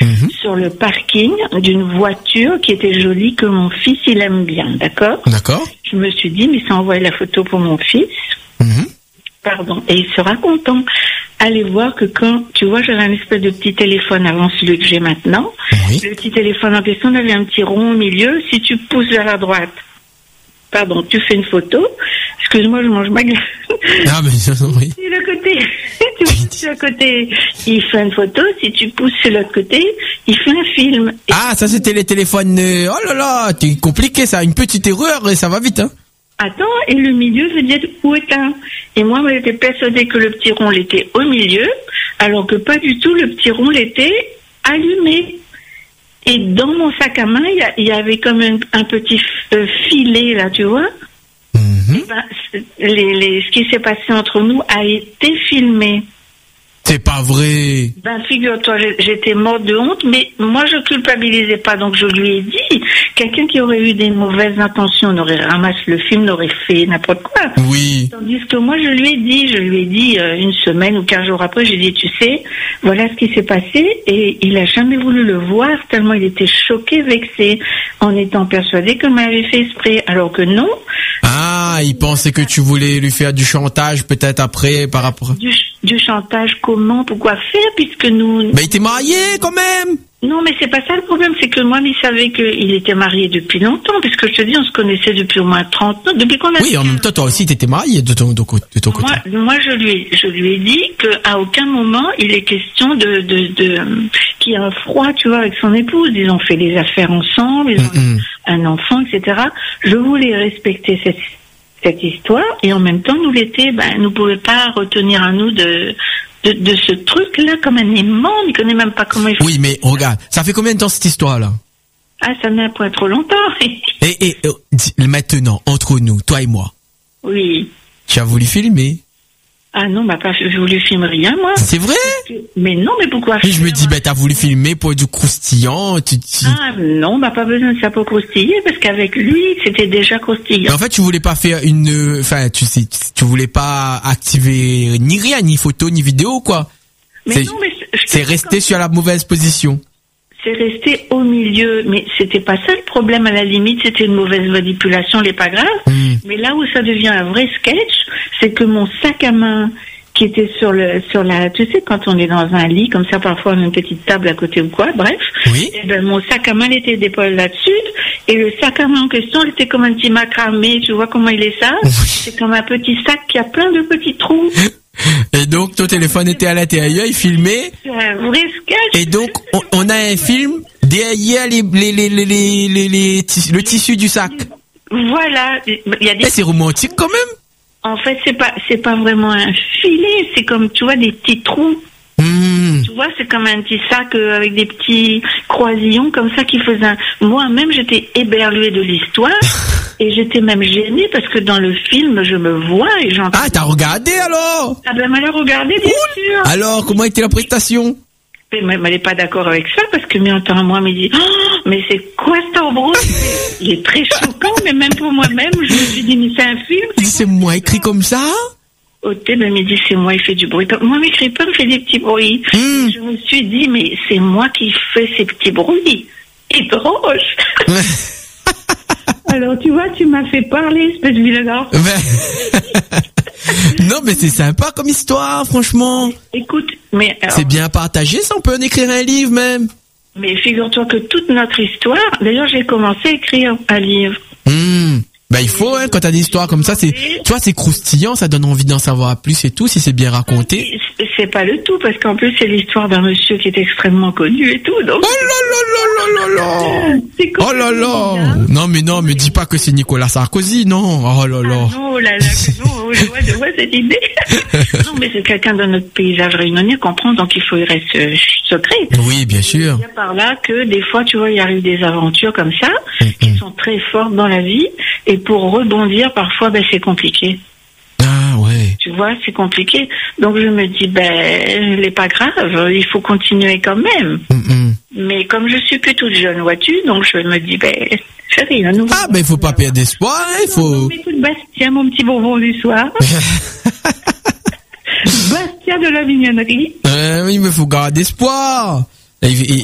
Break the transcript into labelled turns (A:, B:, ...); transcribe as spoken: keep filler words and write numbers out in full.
A: mmh.
B: sur le parking d'une voiture qui était jolie, que mon fils, il aime bien, d'accord?
A: D'accord.
B: Je me suis dit, mais ça envoie la photo pour mon fils.
A: Mmh.
B: Pardon. Et il sera content. Allez voir que quand, tu vois, j'avais un espèce de petit téléphone avant celui que j'ai maintenant.
A: Oui.
B: Le petit téléphone en question, on avait un petit rond au milieu. Si tu pousses vers la droite, pardon, tu fais une photo. Excuse-moi, je mange ma glace.
A: Ah, mais oui.
B: Si le côté, tu pousses sur le côté, il fait une photo. Si tu pousses sur l'autre côté, il fait un film. Et
A: Ah, ça c'était les téléphones. euh, Oh là là, c'est compliqué ça. Une petite erreur et ça va vite, hein.
B: attends, et le milieu veut dire où est un. Et moi, j'étais persuadée que le petit rond l'était au milieu, alors que pas du tout, le petit rond l'était allumé. Et dans mon sac à main, il y, a- il y avait comme un, un petit euh, filet, là, tu vois.
A: Mhm.
B: Et ben, c'est- les, les, ce qui s'est passé entre nous a été filmé.
A: C'est pas vrai.
B: Ben, figure-toi, j'ai- j'étais morte de honte, mais moi, je culpabilisais pas, donc je lui ai dit. Quelqu'un qui aurait eu des mauvaises intentions n'aurait ramassé le film, n'aurait fait n'importe quoi.
A: Oui.
B: Tandis que moi, je lui ai dit, je lui ai dit euh, une semaine ou quinze jours après, j'ai dit, tu sais, voilà ce qui s'est passé, et il a jamais voulu le voir, tellement il était choqué, vexé, en étant persuadé que m'avait fait exprès, alors que non.
A: Ah, il pensait que tu voulais lui faire du chantage peut-être après par rapport.
B: Du, du chantage, comment, pourquoi faire, puisque nous...
A: Mais il était marié quand même.
B: Non, mais c'est pas ça le problème, c'est que moi, il savait qu'il était marié depuis longtemps, puisque je te dis, on se connaissait depuis au moins trente ans, depuis qu'on a...
A: Oui, en même temps, toi aussi, t'étais marié de ton, de, de ton côté.
B: Moi, moi je lui ai, je lui ai dit qu'à aucun moment il est question de, de, de qu'il y a un froid, tu vois, avec son épouse. Ils ont fait des affaires ensemble, ils ont
A: Mm-mm.
B: un enfant, et cetera. Je voulais respecter cette, cette histoire, et en même temps, nous l'été, ben, nous ne pouvions pas retenir à nous de, de, de ce truc-là comme un aimant. On ne connaît même pas comment il faut.
A: Oui, mais regarde, ça fait combien de temps cette histoire-là?
B: Ah, ça n'a pas trop longtemps.
A: Et, et, et dis- maintenant, entre nous, toi et moi,
B: Oui.
A: tu as voulu filmer.
B: Ah non, bah pas je voulu filmer rien, moi.
A: C'est vrai?
B: Mais non, mais pourquoi
A: Et je me
B: faire,
A: dis,
B: moi
A: bah, t'as voulu filmer pour du croustillant, tu, tu...
B: Ah non, bah pas besoin de ça pour croustiller, parce qu'avec lui, c'était déjà
A: Mais
B: croustillant.
A: en fait, tu voulais pas faire une, euh, enfin, tu sais, tu voulais pas activer ni rien, ni photo, ni vidéo, quoi.
B: Mais
A: c'est-
B: non, mais je- je te
A: C'est
B: dis
A: resté
B: comme-
A: sur la mauvaise position.
B: C'est resté au milieu, mais c'était pas ça le problème. À la limite, c'était une mauvaise manipulation, n'est pas grave.
A: Hmm.
B: Mais là où ça devient un vrai sketch, c'est que mon sac à main qui était sur le sur la, tu sais, quand on est dans un lit comme ça, parfois on a une petite table à côté ou quoi, bref.
A: Oui.
B: Et ben mon sac à main il était d'épaule là-dessus, et le sac à main en question, il était comme un petit macramé. Tu vois comment il est ça? C'est comme un petit sac qui a plein de petits trous.
A: Et donc, ton téléphone était à l'intérieur, il filmait.
B: C'est un vrai sketch.
A: Et donc, on, on a un film derrière les, les, les, les, les, les, les tis- le tissu du sac.
B: Voilà, il y a des.
A: Eh, c'est romantique quand même.
B: En fait, c'est pas, c'est pas vraiment un filet, c'est comme, tu vois, des petits trous.
A: Hmm.
B: Tu vois, c'est comme un petit sac euh, avec des petits croisillons comme ça qui faisaient un... Moi-même, j'étais éberluée de l'histoire et j'étais même gênée parce que dans le film, je me vois et j'entends...
A: Ah, t'as regardé alors?
B: Ah ben, elle a regardé, bien sûr.
A: Alors, comment était la prestation?
B: Mais elle n'est pas d'accord avec ça parce que, mais entend moi, me dit, oh, mais c'est quoi cet embrouille? Il est très choquant, mais même pour moi-même, je me suis dit, mais c'est un film.
A: Il dit, c'est moi écrit comme ça?
B: Au thé, ben, il me dit, c'est moi, il fait du bruit. Moi, il m'écrit pas, il fait des petits bruits.
A: Hmm.
B: Je me suis dit, mais c'est moi qui fais ces petits bruits. Étrange. Alors, tu vois, tu m'as fait parler, espèce de vilain.
A: Ben- Non, mais c'est sympa comme histoire, franchement.
B: Écoute, mais... alors,
A: C'est bien partagé, ça, on peut en écrire un livre même.
B: mais figure-toi que toute notre histoire... D'ailleurs, j'ai commencé à écrire un livre.
A: Hmm. Bah, il faut, hein, quand t'as des histoires comme ça, c'est, tu vois, c'est croustillant, ça donne envie d'en savoir plus et tout, si c'est bien raconté.
B: C'est- C'est pas le tout, parce qu'en plus, c'est l'histoire d'un monsieur qui est extrêmement connu et tout, donc...
A: Oh là là là là là là!
B: C'est
A: Oh là là! Non, mais non, mais dis pas que c'est Nicolas Sarkozy, non! Oh là là!
B: Ah non, oh là là, que non, je vois, je vois cette idée. Non, mais c'est quelqu'un de notre paysage réunionnais, comprend, donc il faut y rester euh, secret.
A: Oui, bien sûr.
B: Il y a par là que des fois, tu vois, il arrive des aventures comme ça, qui sont très fortes dans la vie, et pour rebondir, parfois, ben, c'est compliqué.
A: Ah, ouais.
B: Tu vois, c'est compliqué. Donc je me dis, ben, il n'est pas grave, il faut continuer quand même.
A: Mm-mm.
B: Mais comme je suis plus toute jeune, vois-tu, donc je me dis, ben, chérie, un nouveau...
A: Ah, ben, il faut pas perdre espoir, hein, il faut...
B: Mais écoute, Bastien, mon petit bonbon du soir. Bastien de la mignonnerie.
A: Euh, oui, mais faut garder espoir. Et- et-